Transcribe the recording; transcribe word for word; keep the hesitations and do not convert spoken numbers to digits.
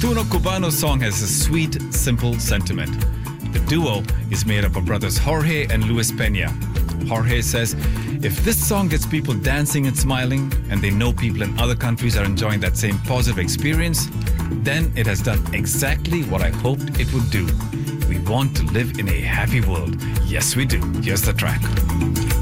Tuno Cubano song has a sweet, simple sentiment. The duo is made up of brothers Jorge and Luis Peña. Jorge says, if this song gets people dancing and smiling, and they know people in other countries are enjoying that same positive experience, then it has done exactly what I hoped it would do. We want to live in a happy world. Yes, we do. Here's the track.